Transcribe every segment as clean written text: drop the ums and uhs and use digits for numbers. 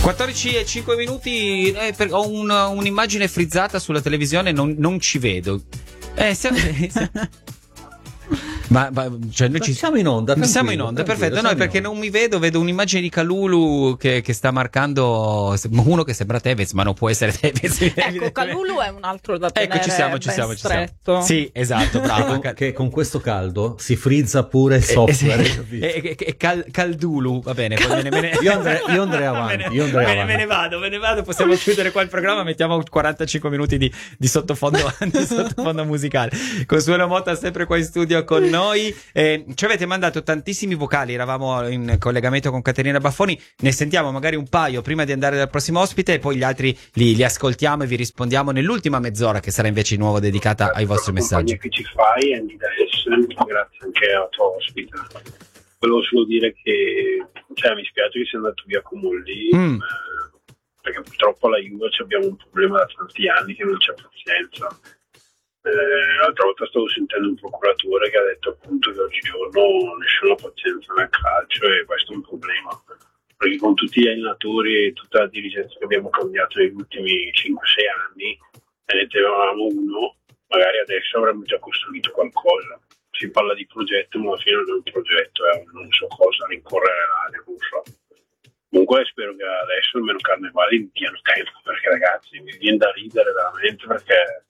14 e 5 minuti, ho un'immagine frizzata sulla televisione, non ci vedo. Cioè noi siamo in onda, siamo in onda, perfetto. Noi perché non mi vedo un'immagine di Kalulu che sta marcando uno che sembra Tevez, ma non può essere Tevez. Ecco, Kalulu è un altro da tenere. Ecco, ci siamo. Sì, esatto, bravo. Che con questo caldo si frizza pure il software. Caldulu, va bene. Io andrei avanti. Me ne vado. Possiamo chiudere qua il programma. Mettiamo 45 minuti di sottofondo musicale. Consuelo Motta sempre qua in studio con noi. Ci avete mandato tantissimi vocali, eravamo in collegamento con Caterina Baffoni, ne sentiamo magari un paio prima di andare dal prossimo ospite e poi gli altri li ascoltiamo e vi rispondiamo nell'ultima mezz'ora che sarà invece di nuovo dedicata ai vostri messaggi. Che ci fai, Andy Dyson, grazie anche alla tua ospite. Volevo solo dire che mi spiace che sia andato via Comolli, perché purtroppo alla Juve abbiamo un problema da tanti anni che non c'è pazienza. L'altra volta stavo sentendo un procuratore che ha detto appunto che oggigiorno nessuno ha pazienza nel calcio, e questo è un problema, perché con tutti gli allenatori e tutta la dirigenza che abbiamo cambiato negli ultimi 5-6 anni, ne avevamo uno, magari adesso avremmo già costruito qualcosa. Si parla di progetto, ma alla fine non è un progetto, è non so cosa, rincorrere l'aria, non so. Comunque spero che adesso almeno Carnevali diano tempo, perché ragazzi mi viene da ridere veramente, perché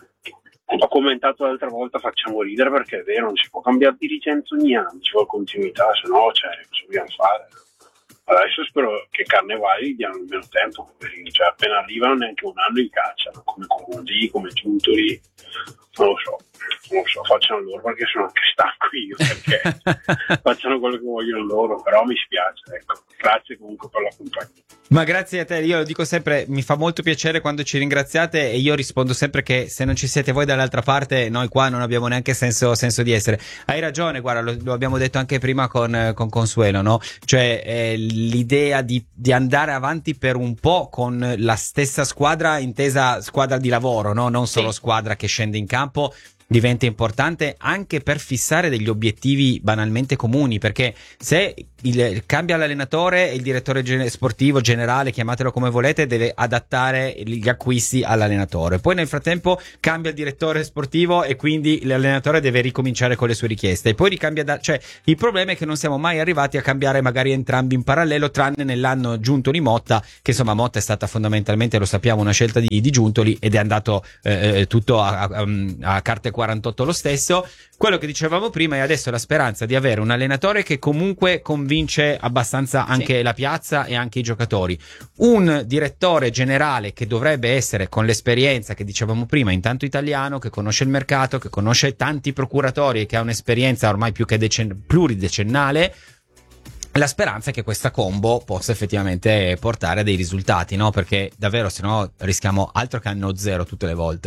ho commentato l'altra volta, facciamo ridere perché è vero, non si può cambiare dirigenza ogni anno, ci vuole continuità, se no cosa dobbiamo fare? Adesso spero che Carnevali diano almeno tempo, cioè appena arrivano neanche un anno incacciano, come Comodi, come Giuntoli, non lo so, facciano loro, perché sono anche stanco io, perché facciano quello che vogliono loro, però mi spiace, ecco. Grazie comunque per la compagnia. Ma grazie a te, io lo dico sempre, mi fa molto piacere quando ci ringraziate, e io rispondo sempre che se non ci siete voi dall'altra parte, noi qua non abbiamo neanche senso di essere. Hai ragione, guarda, lo abbiamo detto anche prima con Consuelo, no? Cioè l'idea di andare avanti per un po' con la stessa squadra, intesa squadra di lavoro, no? Non solo squadra che scende in campo, diventa importante anche per fissare degli obiettivi banalmente comuni, perché se cambia l'allenatore, il direttore sportivo generale, chiamatelo come volete, deve adattare gli acquisti all'allenatore, poi nel frattempo cambia il direttore sportivo e quindi l'allenatore deve ricominciare con le sue richieste, e poi ricambia cioè il problema è che non siamo mai arrivati a cambiare magari entrambi in parallelo, tranne nell'anno Giuntoli Motta, che insomma Motta è stata fondamentalmente, lo sappiamo, una scelta di Giuntoli, ed è andato tutto a carte 48 lo stesso. Quello che dicevamo prima è adesso la speranza di avere un allenatore che comunque convince abbastanza anche la piazza e anche i giocatori, un direttore generale che dovrebbe essere, con l'esperienza che dicevamo prima, intanto italiano, che conosce il mercato, che conosce tanti procuratori e che ha un'esperienza ormai più che pluridecennale. La speranza è che questa combo possa effettivamente portare a dei risultati, no? Perché davvero, se no rischiamo altro che anno zero tutte le volte.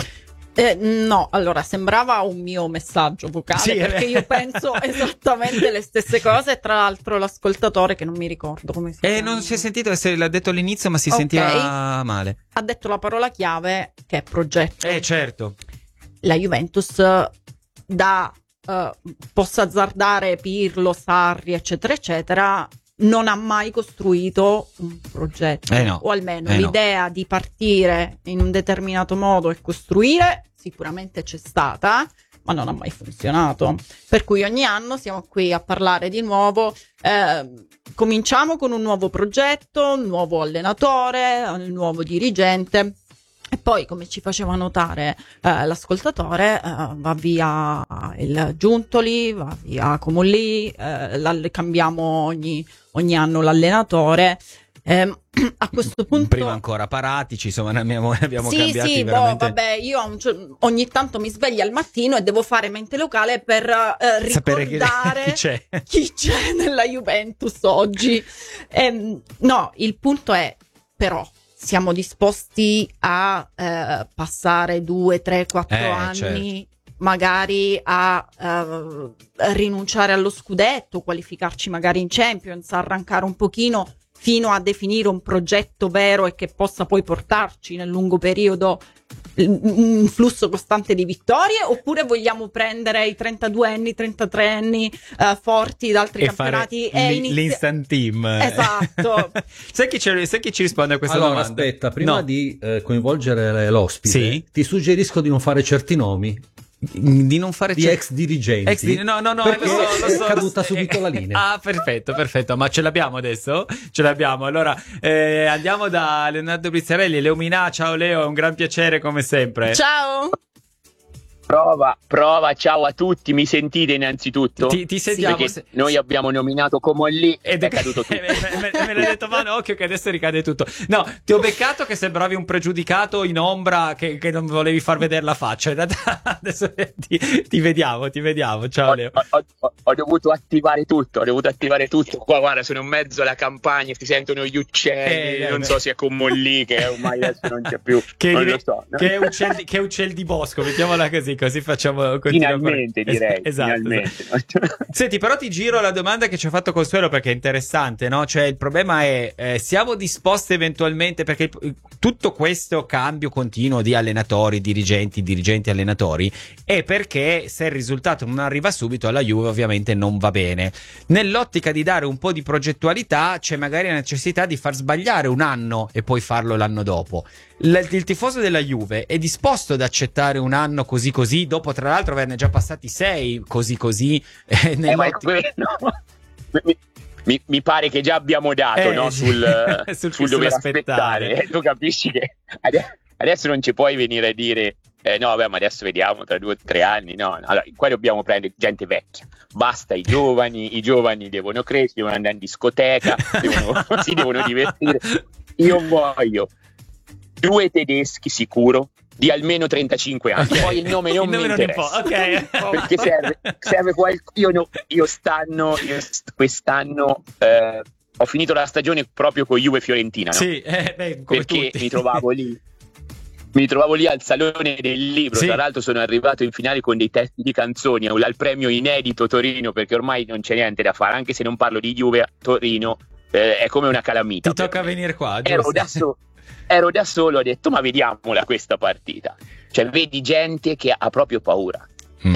No, allora sembrava un mio messaggio vocale, perché io penso esattamente le stesse cose. Tra l'altro l'ascoltatore, che non mi ricordo come si chiama, non si è sentito, se l'ha detto all'inizio, ma si sentiva male, ha detto la parola chiave che è progetto. Certo, la Juventus possa azzardare Pirlo, Sarri eccetera eccetera, non ha mai costruito un progetto, o almeno l'idea di partire in un determinato modo e costruire sicuramente c'è stata, ma non ha mai funzionato, per cui ogni anno siamo qui a parlare di nuovo. Cominciamo con un nuovo progetto, un nuovo allenatore, un nuovo dirigente, e poi, come ci faceva notare l'ascoltatore, va via il Giuntoli, va via Comolli, cambiamo ogni anno l'allenatore. A questo punto, prima ancora Paratici, insomma, ne abbiamo cambiati veramente. Vabbè, io ogni tanto mi sveglio al mattino e devo fare mente locale per ricordare chi c'è nella Juventus oggi. No, il punto è, però, siamo disposti a passare 2, 3, 4 anni magari a rinunciare allo scudetto, qualificarci magari in Champions, arrancare un pochino fino a definire un progetto vero e che possa poi portarci nel lungo periodo un flusso costante di vittorie, oppure vogliamo prendere i 32enni, 33enni forti da altri campionati e l'instant team? Esatto. Sai chi ci risponde a questa domanda? Aspetta, prima di coinvolgere l'ospite, ti suggerisco di non fare certi nomi. Di non fare ex dirigenti. No, perché è caduta subito la linea. Ah, perfetto, ma ce l'abbiamo adesso? Ce l'abbiamo. Allora andiamo da Leonardo Brizzarelli. Leomina, ciao Leo, è un gran piacere come sempre. Ciao. Prova, ciao a tutti, mi sentite innanzitutto? Ti sentiamo. Perché noi abbiamo nominato Comolli ed è caduto tutto. Me l'hai detto, ma occhio che adesso ricade tutto. No, ti ho beccato che sembravi un pregiudicato in ombra che non volevi far vedere la faccia. In realtà adesso ti vediamo. Ciao Leo. Ho dovuto attivare tutto. Qua guarda, sono in mezzo alla campagna, si sentono gli uccelli, non so se è Comolli che ormai adesso non c'è più. Non lo so. No? Che uccelli di bosco, mettiamola così facciamo. Finalmente direi. Esatto. Senti, però ti giro la domanda che ci ha fatto Consuelo perché è interessante, no? Cioè il problema è siamo disposti eventualmente, perché tutto questo cambio continuo di allenatori, dirigenti allenatori è perché se il risultato non arriva subito alla Juve ovviamente non va bene. Nell'ottica di dare un po' di progettualità c'è magari la necessità di far sbagliare un anno e poi farlo l'anno dopo. Il tifoso della Juve è disposto ad accettare un anno così dopo tra l'altro averne già passati 6 così mi pare che già abbiamo dato no? sul dover aspettare. Tu capisci che adesso non ci puoi venire a dire no vabbè, ma adesso vediamo tra 2 o 3 anni. No, allora qua dobbiamo prendere gente vecchia, basta i giovani devono crescere, devono andare in discoteca, si devono divertire. Io voglio 2 tedeschi sicuro di almeno 35 anni. Okay. Poi il nome non mi interessa. Okay. Perché serve qualcosa. Io quest'anno ho finito la stagione proprio con Juve Fiorentina, no? Sì, perché mi trovavo lì al Salone del Libro. Sì. Tra l'altro sono arrivato in finale con dei testi di canzoni al premio inedito Torino, perché ormai non c'è niente da fare, anche se non parlo di Juve a Torino è come una calamita. Ti tocca venire qua, ero da solo, ho detto ma vediamola questa partita, cioè vedi gente che ha proprio paura.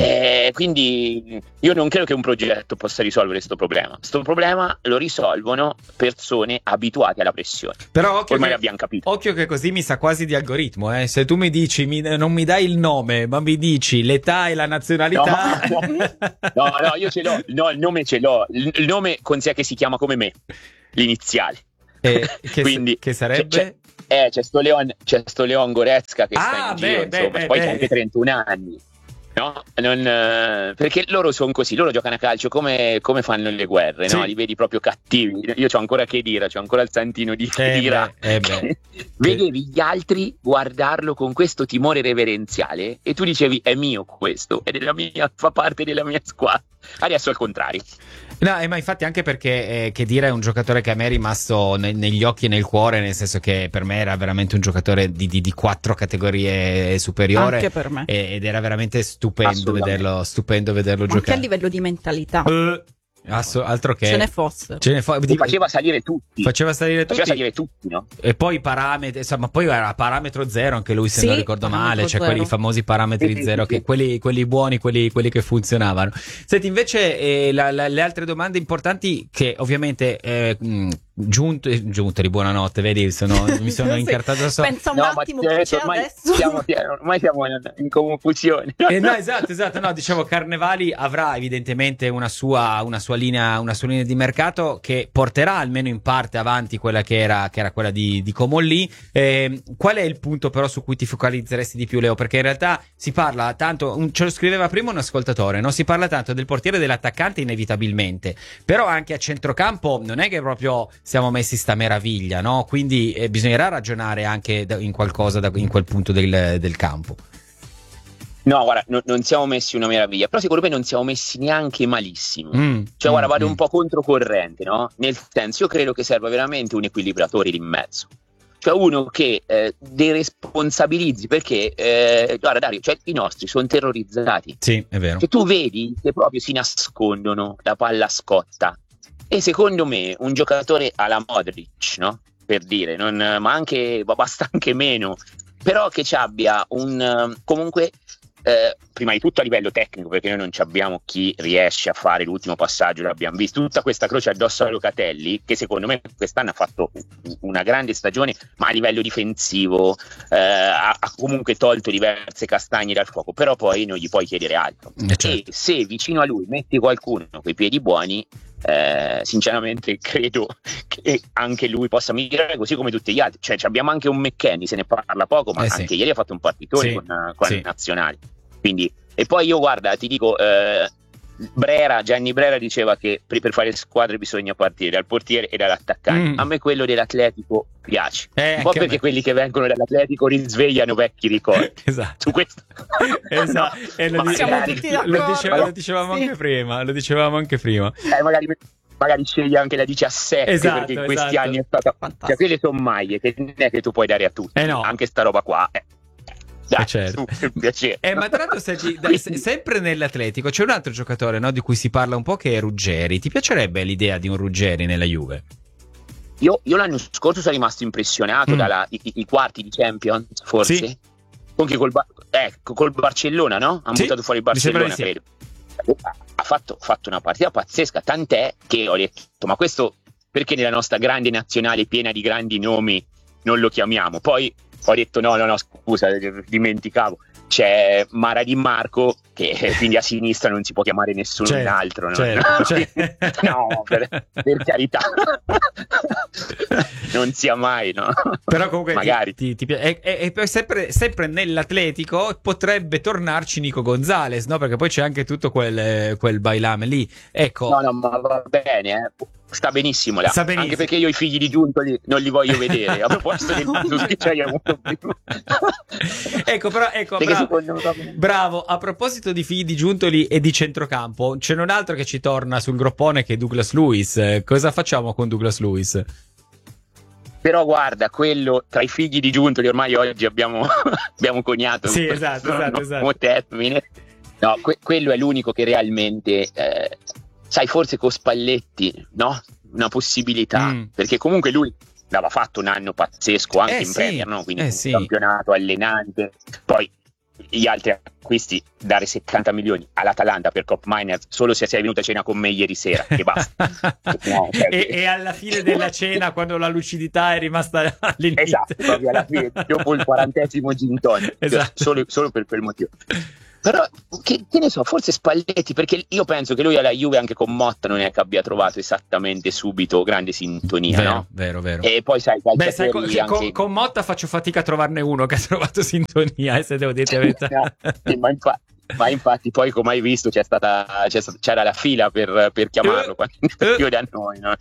Quindi io non credo che un progetto possa risolvere questo problema lo risolvono persone abituate alla pressione. Però ormai l'abbiamo capito. Occhio che così mi sa quasi di algoritmo, se tu mi dici non mi dai il nome ma mi dici l'età e la nazionalità. No, io ce l'ho, no, il nome ce l'ho, il nome con sé che si chiama come me, l'iniziale. Quindi che sarebbe? C'è sto Leon Goretzka che sta in giro, insomma, poi c'è anche 31 anni. No, perché loro sono così, loro giocano a calcio come fanno le guerre, sì. No? Li vedi proprio cattivi. Io c'ho ancora Khedira, c'ho ancora il santino di Khedira. Vedevi gli altri guardarlo con questo timore reverenziale e tu dicevi è mio questo, fa parte della mia squadra. Adesso è al contrario. No, ma infatti anche perché Khedira è un giocatore che a me è rimasto negli occhi e nel cuore, nel senso che per me era veramente un giocatore di 4 categorie superiore. Anche per me. Ed era veramente stupendo vederlo giocare. Anche a livello di mentalità. Altro che ce ne fosse. Faceva salire tutti. Faceva salire tutti, no? E poi i parametri, insomma, poi era parametro zero anche lui, se non ricordo male, cioè quei famosi parametri zero, che quelli buoni, quelli che funzionavano. Senti, invece le altre domande importanti che ovviamente giunte di buonanotte, vedi, mi sono incartato da solo. Pensa un attimo che c'è adesso. Ormai siamo in confusione. No, esatto, no, dicevo, Carnevali avrà evidentemente una sua linea di mercato che porterà almeno in parte avanti quella che era quella di Comolli. Qual è il punto però su cui ti focalizzeresti di più, Leo? Perché in realtà si parla tanto, ce lo scriveva prima un ascoltatore, no? Si parla tanto del portiere e dell'attaccante inevitabilmente, però anche a centrocampo non è che proprio siamo messi sta meraviglia, no? Quindi bisognerà ragionare anche in qualcosa in quel punto del campo. No, guarda, non siamo messi una meraviglia, però secondo me non siamo messi neanche malissimo. Guarda, vado un po' controcorrente, no? Nel senso, io credo che serva veramente un equilibratore lì in mezzo. Cioè uno che deresponsabilizzi, perché guarda Dario, cioè i nostri sono terrorizzati. Sì, è vero. Cioè, tu vedi che proprio si nascondono, la palla scotta. E secondo me un giocatore alla Modric, no? Per dire, ma basta anche meno, però che ci abbia un comunque prima di tutto a livello tecnico, perché noi non abbiamo chi riesce a fare l'ultimo passaggio, l'abbiamo visto, tutta questa croce addosso a Locatelli, che secondo me quest'anno ha fatto una grande stagione, ma a livello difensivo ha comunque tolto diverse castagne dal fuoco, però poi non gli puoi chiedere altro. Certo. E se vicino a lui metti qualcuno con i piedi buoni, sinceramente credo che anche lui possa migliorare, così come tutti gli altri. Cioè abbiamo anche un McKennie, se ne parla poco, ma anche ieri ha fatto un partitone con i nazionali. Quindi, e poi io guarda, ti dico, Gianni Brera diceva che per fare squadre bisogna partire dal portiere e dall'attaccante. A me quello dell'Atletico piace, un po' perché quelli che vengono dall'Atletico risvegliano vecchi ricordi. Esatto. Su questo esatto. Lo dicevamo anche prima. Magari scegli anche la 17, perché in questi anni è stata fantastica. Cioè, quelle sono maglie che non è che tu puoi dare a tutti, no. Anche sta roba qua dai, certo. Piacere. Ma tra l'altro sempre nell'Atletico c'è un altro giocatore, no, di cui si parla un po', che è Ruggeri. Ti piacerebbe l'idea di un Ruggeri nella Juve? Io l'anno scorso sono rimasto impressionato dai quarti di Champions, forse, sì. Anche col Barcellona, no? Hanno buttato fuori il Barcellona, credo. Ha fatto una partita pazzesca, tant'è che ho detto, ma questo perché nella nostra grande nazionale piena di grandi nomi non lo chiamiamo? Poi ho detto no, scusa, dimenticavo, c'è Mara Di Marco, che quindi a sinistra non si può chiamare nessuno altro, no? No, per carità, non sia mai, no? Però comunque magari e poi sempre nell'Atletico potrebbe tornarci Nico Gonzalez, no? Perché poi c'è anche tutto quel bailame lì, ecco. No, ma va bene, sta benissimo là. Anche perché io i figli di Giuntoli non li voglio vedere. A proposito di c'hai avuto prima. Ecco, bravo. A proposito di figli di Giuntoli e di centrocampo, c'è un altro che ci torna sul groppone, che è Douglas Luiz. Cosa facciamo con Douglas Luiz? Però guarda, quello tra i figli di Giuntoli ormai oggi abbiamo coniato. Sì, esatto. Termine. No, quello è l'unico che realmente sai, forse con Spalletti, no? Una possibilità, perché comunque lui aveva fatto un anno pazzesco anche in Premier, no? Quindi un campionato allenante. Poi gli altri acquisti, dare 70 milioni all'Atalanta per Cop Miners solo se sei venuto a cena con me ieri sera, che basta. E alla fine della cena, quando la lucidità è rimasta all'inizio, esatto, proprio alla fine, dopo il 40° gin tonic, solo per quel motivo. Però che ne so, forse Spalletti, perché io penso che lui alla Juve anche con Motta non è che abbia trovato esattamente subito grande sintonia, no? Vero. E poi sai, anche... con Motta faccio fatica a trovarne uno che ha trovato sintonia, se devo dirti la verità. Ma infatti poi, come hai visto, c'era la fila per chiamarlo io da noi, no?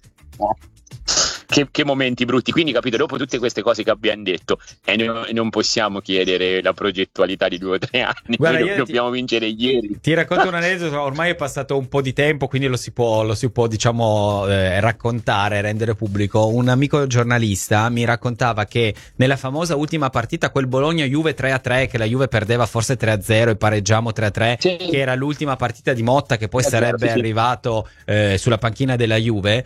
Che momenti brutti. Quindi, capito, dopo tutte queste cose che abbiamo detto, non possiamo chiedere la progettualità di 2 o 3 anni. Guarda, noi dobbiamo vincere ieri. Ti racconto un aneddoto, ormai è passato un po' di tempo, quindi lo si può diciamo raccontare, rendere pubblico. Un amico giornalista mi raccontava che nella famosa ultima partita, quel Bologna-Juve 3-3, che la Juve perdeva forse 3-0 e pareggiamo 3-3, sì, che era l'ultima partita di Motta, che poi sarebbe arrivato sulla panchina della Juve,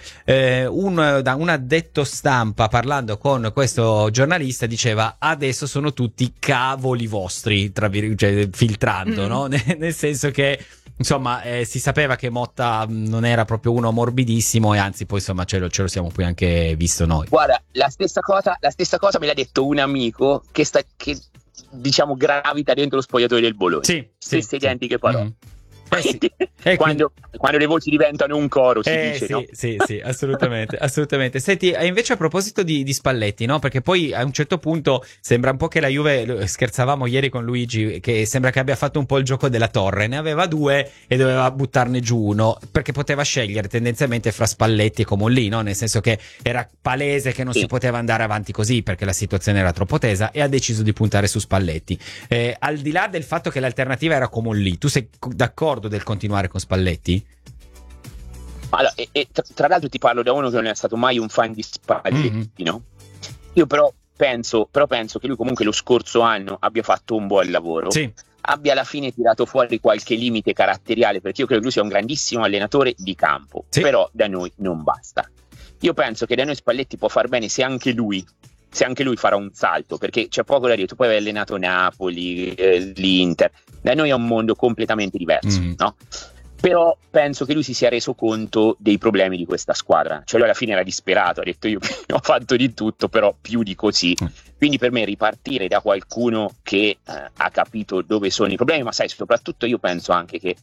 un addetto stampa, parlando con questo giornalista, diceva: adesso sono tutti cavoli vostri, cioè, filtrando, no? Nel senso che insomma si sapeva che Motta non era proprio uno morbidissimo, e anzi poi insomma ce lo siamo poi anche visto noi. Guarda, la stessa cosa me l'ha detto un amico che diciamo gravita dentro lo spogliatoio del Bologna. Stesse identiche parole. Quando le voci diventano un coro, si dice, no? Sì, assolutamente. Senti, invece a proposito di Spalletti, no? Perché poi a un certo punto sembra un po' che la Juve, scherzavamo ieri con Luigi, che sembra che abbia fatto un po' il gioco della torre, ne aveva 2 e doveva buttarne giù uno, perché poteva scegliere tendenzialmente fra Spalletti e Comolli, no? Nel senso che era palese che non si poteva andare avanti così, perché la situazione era troppo tesa, e ha deciso di puntare su Spalletti. Al di là del fatto che l'alternativa era Comolli, tu sei d'accordo del continuare con Spalletti? Allora, tra l'altro ti parlo da uno che non è stato mai un fan di Spalletti, no? Io però penso che lui comunque lo scorso anno abbia fatto un buon lavoro, abbia alla fine tirato fuori qualche limite caratteriale, perché io credo che lui sia un grandissimo allenatore di campo, però da noi non basta. Io penso che da noi Spalletti può far bene se anche lui se anche lui farà un salto, perché c'è poco da dire. Tu poi hai allenato Napoli, l'Inter, da noi è un mondo completamente diverso, no? Però penso che lui si sia reso conto dei problemi di questa squadra, cioè lui alla fine era disperato, ha detto io ho fatto di tutto, però più di così. Quindi per me ripartire da qualcuno che ha capito dove sono i problemi, ma sai, soprattutto io penso anche che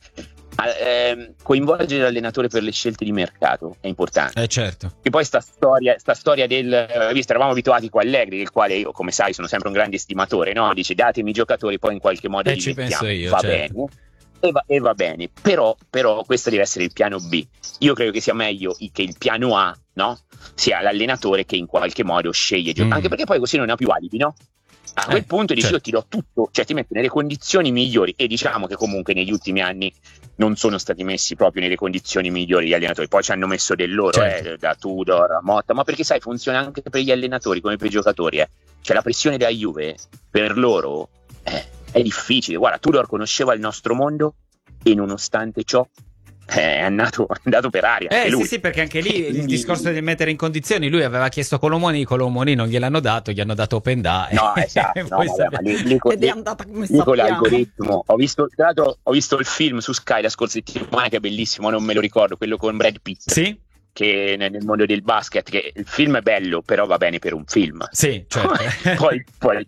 coinvolgere l'allenatore per le scelte di mercato è importante. Certo. E poi sta storia del visto, eravamo abituati con Allegri, del quale io, come sai, sono sempre un grande estimatore, no? Dice datemi i giocatori, poi in qualche modo li ci penso io, va certo. bene. E va bene, però questo deve essere il piano B. Io credo che sia meglio che il piano A, no? Sia l'allenatore che in qualche modo sceglie anche perché poi così non ha più alibi, no? A quel punto dici io ti do tutto, cioè ti metti nelle condizioni migliori, e diciamo che comunque negli ultimi anni non sono stati messi proprio nelle condizioni migliori gli allenatori, poi ci hanno messo del loro, da Tudor a Motta, ma perché sai, funziona anche per gli allenatori come per i giocatori, cioè la pressione della Juve per loro è difficile. Guarda, Tudor conosceva il nostro mondo e nonostante ciò è andato per aria. Sì, perché anche lì il discorso di mettere in condizioni, lui aveva chiesto Colomoni non gliel'hanno dato, gli hanno dato Openda. No, esatto, ed è andata come con l'algoritmo. Ho visto il film su Sky la scorsa settimana che è bellissimo, non me lo ricordo, quello con Brad Pitt. Sì? Che nel mondo del basket, che il film è bello, però va bene per un film. Sì, certo. poi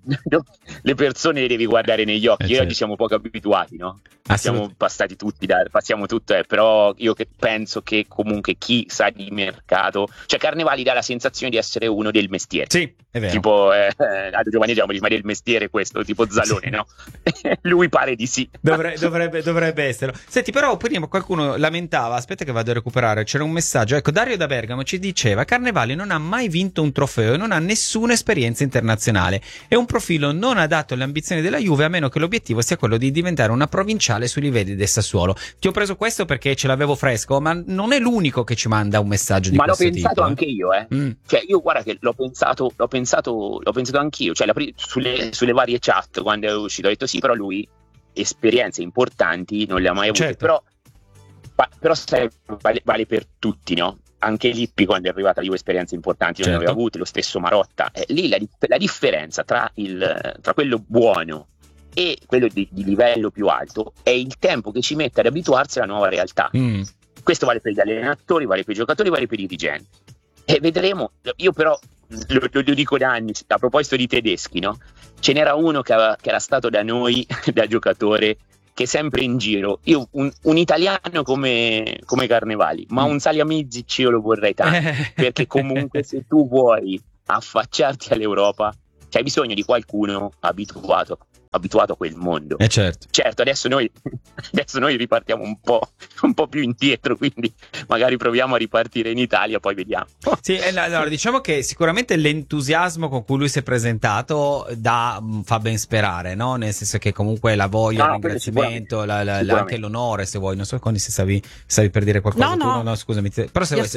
le persone le devi guardare negli occhi. Certo. Oggi siamo poco abituati, no? Siamo passati tutti passiamo tutto, però io penso che comunque chi sa di mercato, cioè Carnevali dà la sensazione di essere uno del mestiere. Sì, è vero. Tipo Giovanni Giacomo dice, ma del mestiere questo, tipo Zalone, sì. No? Lui pare di sì. Dovrebbe esserlo. Senti, però prima qualcuno lamentava, aspetta che vado a recuperare, c'era un messaggio, ecco, Dario da Bergamo ci diceva: Carnevali non ha mai vinto un trofeo e non ha nessuna esperienza internazionale, è un profilo non adatto alle ambizioni della Juve, a meno che l'obiettivo sia quello di diventare una provinciale sui livelli del Sassuolo. Ti ho preso questo perché ce l'avevo fresco, ma non è l'unico che ci manda un messaggio di questo tipo. Ma l'ho pensato anche io, cioè io guarda che l'ho pensato anch'io, cioè sulle varie chat quando è uscito ho detto sì, però lui esperienze importanti non le ha mai avute. Certo. Però sai, vale per tutti, no? Anche Lippi quando è arrivata la Juve esperienze importanti non le aveva avute, lo stesso Marotta. Lì la differenza tra quello buono e quello di livello più alto è il tempo che ci mette ad abituarsi alla nuova realtà. Questo vale per gli allenatori, vale per i giocatori, vale per i dirigenti. E vedremo. Io però lo dico da anni, a proposito di tedeschi, no? Ce n'era uno che era stato da noi da giocatore, che sempre in giro, io un italiano come Carnevali, ma un Salihamidzic io lo vorrei tanto, perché comunque se tu vuoi affacciarti all'Europa c'hai bisogno di qualcuno abituato a quel mondo. Certo, adesso noi ripartiamo un po' più indietro, quindi magari proviamo a ripartire in Italia, poi vediamo. Sì, allora diciamo che sicuramente l'entusiasmo con cui lui si è presentato fa ben sperare, no? Nel senso che comunque la voglia, il ringraziamento, anche l'onore, se vuoi, non so quando stavi per dire qualcosa. No, scusami, però se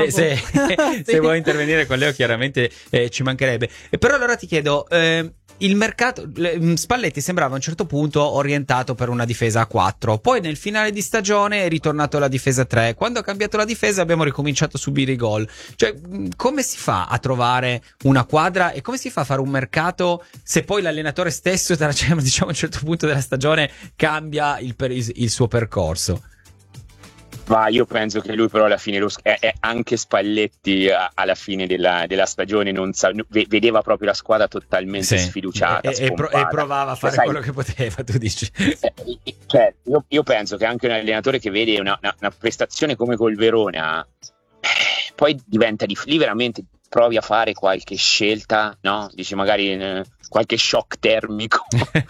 vuoi intervenire con Leo chiaramente ci mancherebbe. Però allora ti chiedo, il mercato, Spalletti sembrava a un certo punto orientato per una difesa a 4, poi nel finale di stagione è ritornato alla difesa 3, quando ha cambiato la difesa abbiamo ricominciato a subire i gol. Cioè, come si fa a trovare una quadra e come si fa a fare un mercato se poi l'allenatore stesso diciamo a un certo punto della stagione cambia il suo percorso? Ma io penso che lui però alla fine è anche Spalletti alla fine della stagione vedeva proprio la squadra totalmente sfiduciata e provava a fare quello che poteva, tu dici. Cioè, io penso che anche un allenatore che vede una prestazione come col Verona poi diventa lì veramente provi a fare qualche scelta, no? Dici magari qualche shock termico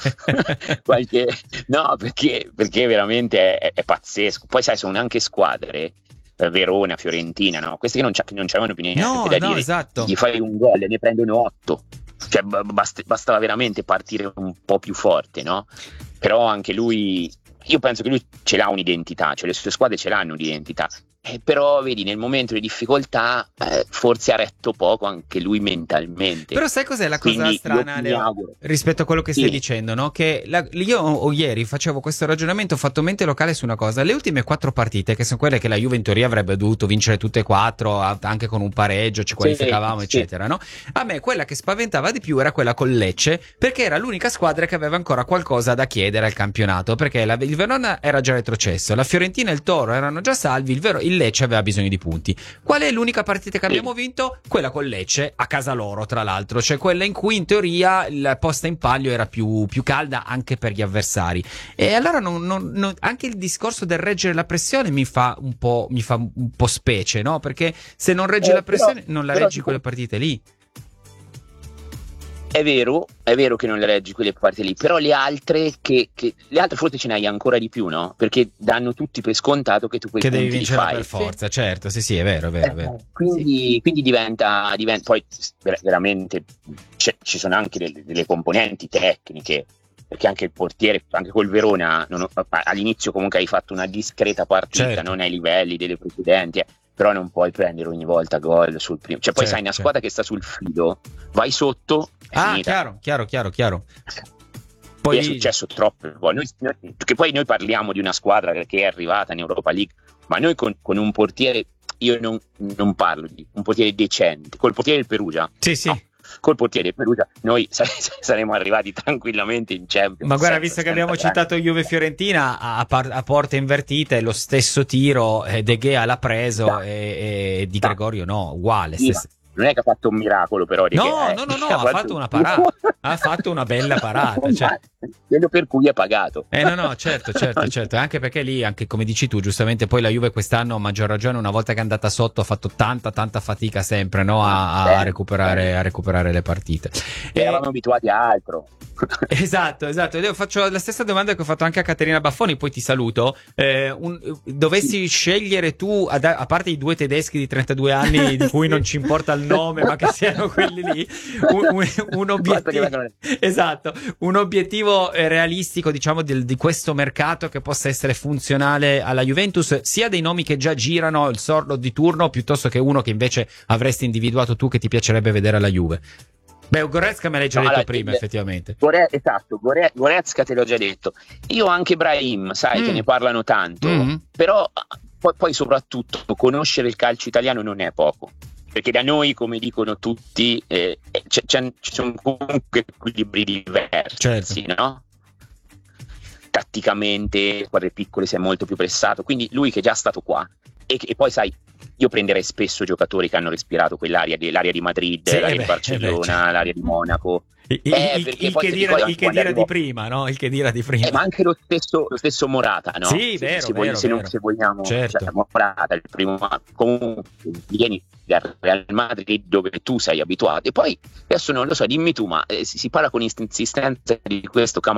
no, perché veramente è pazzesco. Poi sai, sono anche squadre, Verona, Fiorentina, no? Queste che non c'avevano più niente da dire. Esatto. Gli fai un gol e ne prendono 8, cioè bastava veramente partire un po' più forte, no? Però anche lui, io penso che lui ce l'ha un'identità, cioè le sue squadre ce l'hanno un'identità. Però vedi, nel momento di difficoltà forse ha retto poco anche lui mentalmente. Però sai cos'è la cosa strana, Leo, rispetto a quello che stai dicendo, no? Che io ieri facevo questo ragionamento, ho fatto mente locale su una cosa. Le ultime 4 partite, che sono quelle che la Juve in teoria avrebbe dovuto vincere tutte e 4, anche con un pareggio ci qualificavamo, eccetera, no? A me quella che spaventava di più era quella con Lecce, perché era l'unica squadra che aveva ancora qualcosa da chiedere al campionato, perché il Verona era già retrocesso, la Fiorentina e il Toro erano già salvi, il Lecce aveva bisogno di punti. Qual è l'unica partita che abbiamo vinto? Quella con Lecce, a casa loro tra l'altro, cioè quella in cui in teoria la posta in palio era più calda anche per gli avversari. E allora anche il discorso del reggere la pressione mi fa un po' specie, no? Perché se non reggi la pressione non la reggi quelle partite lì. È vero che non le reggi quelle partite lì, però le altre le altre forse ce ne hai ancora di più, no? Perché danno tutti per scontato che tu quei punti devi vincere per forza, certo, sì, è vero. Quindi diventa poi veramente ci sono anche delle componenti tecniche, perché anche il portiere, anche col Verona, all'inizio comunque hai fatto una discreta partita, certo, non ai livelli delle precedenti, però non puoi prendere ogni volta gol sul primo, cioè poi sai una squadra che sta sul filo, vai sotto, chiaro. Poi è successo troppo, che poi noi parliamo di una squadra che è arrivata in Europa League, ma noi con un portiere, io non parlo di un portiere decente, col portiere del Perugia, sì. No, col portiere del Perugia noi saremmo arrivati tranquillamente in Champions. Ma guarda, visto che abbiamo citato Juve-Fiorentina, a porte invertite lo stesso tiro De Gea l'ha preso e Di Gregorio no, uguale. Non è che ha fatto un miracolo, però. No, ha fatto una parata. Ha fatto una bella parata. Cioè. Quello per cui è pagato. No, certo. Anche perché lì, anche come dici tu, giustamente, poi la Juve quest'anno, a maggior ragione, una volta che è andata sotto, ha fatto tanta fatica sempre, no? A recuperare le partite. Eravamo abituati a altro. Esatto. Io faccio la stessa domanda che ho fatto anche a Caterina Baffoni, poi ti saluto. Dovessi scegliere tu, a parte i 2 tedeschi di 32 anni di cui non ci importa il nome, ma che siano quelli lì, un obiettivo, esatto, un obiettivo realistico, diciamo, di questo mercato che possa essere funzionale alla Juventus, sia dei nomi che già girano, il sordo di turno, piuttosto che uno che invece avresti individuato tu che ti piacerebbe vedere alla Juve. Beh, Goretzka me l'hai già detto prima, effettivamente. Goretzka te l'ho già detto. Io anche Brahim, sai, che ne parlano tanto, però poi soprattutto conoscere il calcio italiano non è poco. Perché da noi, come dicono tutti, ci sono comunque equilibri diversi, certo, no? Tatticamente, squadre piccole si è molto più pressato, quindi lui che è già stato qua, e poi sai, io prenderei spesso giocatori che hanno respirato quell'area l'area di Madrid, l'area di Barcellona, l'area di Monaco. Il che dire di prima, no? Il che dire di prima. Ma anche lo stesso Morata, no? Sì, vero. Se vogliamo, certo. Cioè, Morata, il primo, comunque vieni dal Real Madrid dove tu sei abituato. E poi adesso non lo so, dimmi tu, ma si parla con insistenza di questo